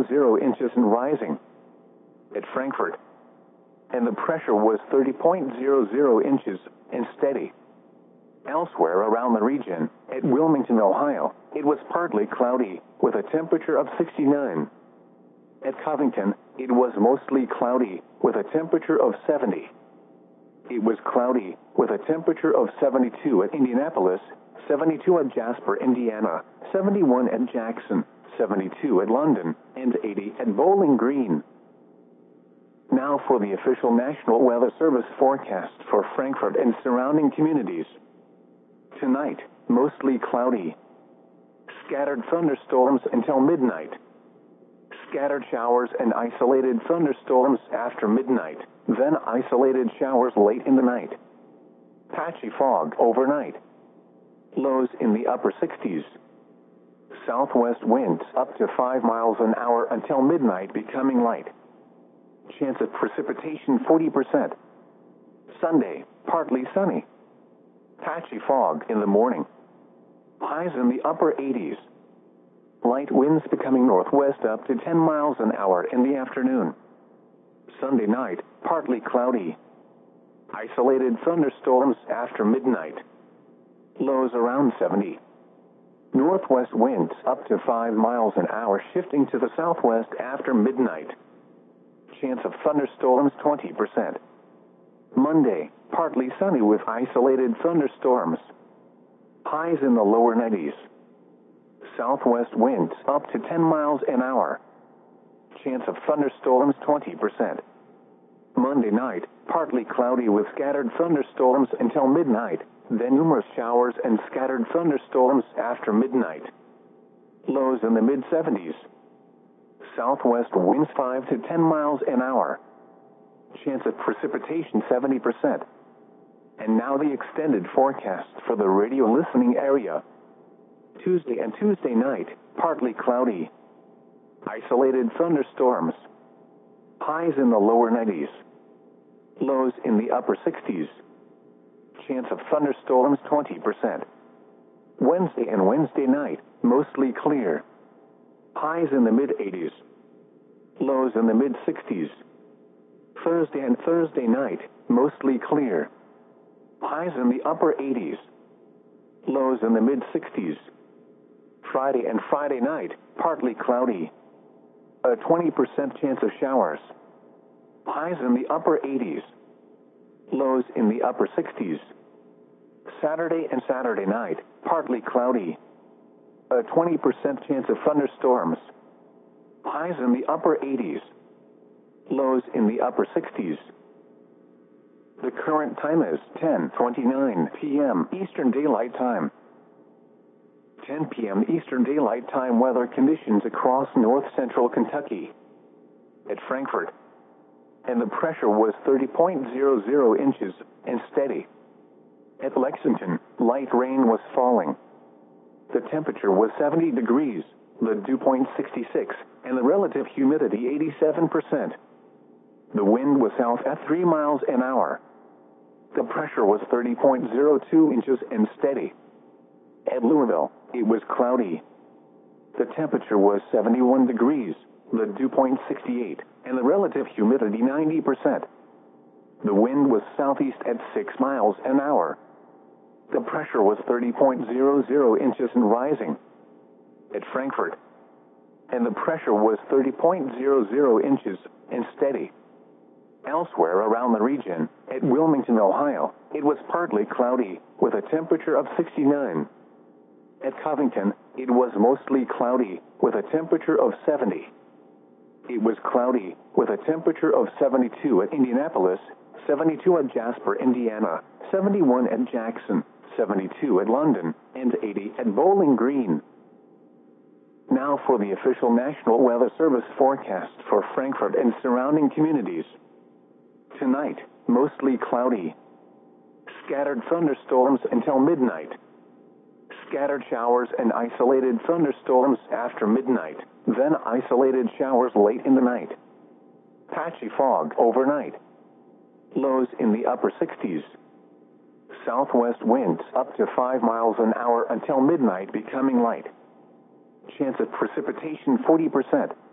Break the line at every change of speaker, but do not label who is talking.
30.00 inches and rising. At Frankfurt. And the pressure was 30.00 inches and steady. Elsewhere around the region, at Wilmington, Ohio, it was partly cloudy, with a temperature of 69. At Covington, it was mostly cloudy, with a temperature of 70. It was cloudy, with a temperature of 72 at Indianapolis, 72 at Jasper, Indiana, 71 at Jackson, 72 at London, and 80 at Bowling Green. Now for the official National Weather Service forecast for Frankfurt and surrounding communities. Tonight, mostly cloudy. Scattered thunderstorms until midnight. Scattered showers and isolated thunderstorms after midnight, then isolated showers late in the night. Patchy fog overnight. Lows in the upper 60s. Southwest winds up to 5 miles an hour until midnight, becoming light. Chance of precipitation 40%. Sunday, partly sunny. Patchy fog in the morning. Highs in the upper 80s. Light winds becoming northwest up to 10 miles an hour in the afternoon. Sunday night, partly cloudy. Isolated thunderstorms after midnight. Lows around 70. Northwest winds up to 5 miles an hour, shifting to the southwest after midnight. Chance of thunderstorms 20%. Monday, partly sunny with isolated thunderstorms. Highs in the lower 90s. Southwest winds up to 10 miles an hour. Chance of thunderstorms 20%. Monday night, partly cloudy with scattered thunderstorms until midnight, then numerous showers and scattered thunderstorms after midnight. Lows in the mid-70s. Southwest winds 5 to 10 miles an hour. Chance of precipitation 70%. And now the extended forecast for the radio listening area. Tuesday and Tuesday night, partly cloudy. Isolated thunderstorms. Highs in the lower 90s. Lows in the upper 60s. Chance of thunderstorms 20%. Wednesday and Wednesday night, mostly clear. Highs in the mid-80s. Lows in the mid-60s. Thursday and Thursday night, mostly clear. Highs in the upper 80s. Lows in the mid-60s. Friday and Friday night, partly cloudy. A 20% chance of showers. Highs in the upper 80s. Lows in the upper 60s. Saturday and Saturday night, partly cloudy. A 20% chance of thunderstorms. Highs in the upper 80s. Lows in the upper 60s. The current time is 10:29 p.m. Eastern Daylight Time. 10 p.m. Eastern Daylight Time weather conditions across north-central Kentucky. At Frankfurt. And the pressure was 30.00 inches and steady. At Lexington, light rain was falling. The temperature was 70 degrees, the dew point 66, and the relative humidity 87%. The wind was south at 3 miles an hour. The pressure was 30.02 inches and steady. At Louisville, it was cloudy. The temperature was 71 degrees, the dew point 68, and the relative humidity 90%. The wind was southeast at 6 miles an hour. The pressure was 30.00 inches and rising. At Frankfurt. And the pressure was 30.00 inches and steady. Elsewhere around the region, at Wilmington, Ohio, it was partly cloudy, with a temperature of 69. At Covington, it was mostly cloudy, with a temperature of 70. It was cloudy, with a temperature of 72 at Indianapolis, 72 at Jasper, Indiana, 71 at Jackson, 72 at London, and 80 at Bowling Green. Now for the official National Weather Service forecast for Frankfurt and surrounding communities. Tonight, mostly cloudy. Scattered thunderstorms until midnight. Scattered showers and isolated thunderstorms after midnight, then isolated showers late in the night. Patchy fog overnight. Lows in the upper 60s. Southwest winds up to 5 miles an hour until midnight, becoming light. Chance of precipitation 40%.